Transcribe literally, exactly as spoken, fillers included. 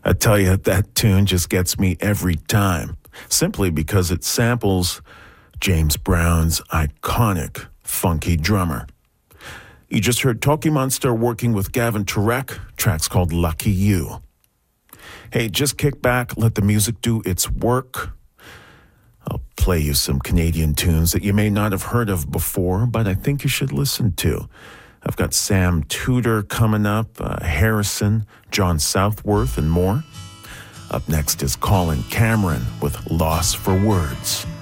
I tell you, that tune just gets me every time, simply because it samples James Brown's iconic funky drummer. You just heard Talkie Monster working with Gavin Turek. Track's called Lucky You. Hey, just kick back, let the music do its work. I'll play you some Canadian tunes that you may not have heard of before, but I think you should listen to. I've got Sam Tudor coming up, uh, Harrison, John Southworth, and more. Up next is Colin Cameron with Loss for Words.